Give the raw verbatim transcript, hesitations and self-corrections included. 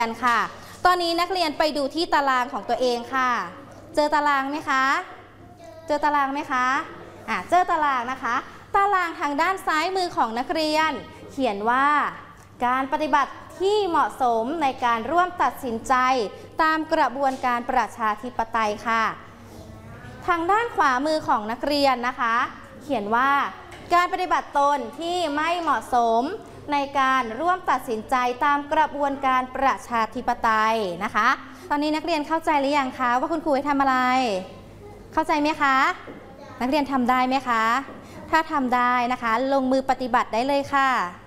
กันค่ะตอนนี้นักเรียนไปดูที่ตารางของตัวเองค่ะเจอตารางไหมคะเจอตารางไหมคะอ่ะเจอตารางนะคะตารางทางด้านซ้ายมือของนักเรียนเขียนว่าการปฏิบัติที่เหมาะสมในการร่วมตัดสินใจตามกระบวนการประชาธิปไตยค่ะทางด้านขวามือของนักเรียนนะคะเขียนว่าการปฏิบัติตนที่ไม่เหมาะสมในการร่วมตัดสินใจตามกระบวนการประชาธิปไตยนะคะตอนนี้นักเรียนเข้าใจหรือยังคะว่าคุณครูให้ทำอะไรเข้าใจไหมคะนักเรียนทำได้ไหมคะถ้าทำได้นะคะลงมือปฏิบัติได้เลยค่ะ